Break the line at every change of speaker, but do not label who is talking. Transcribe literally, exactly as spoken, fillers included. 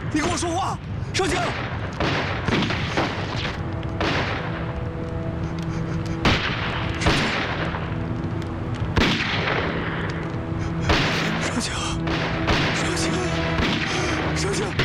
你跟我说话，少卿。少卿，少卿，少卿，少卿。